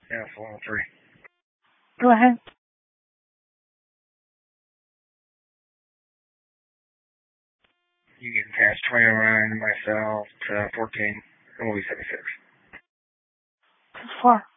Yeah, it's 103. Go ahead. You can pass 29 myself to 14, and we'll be 76. Too far.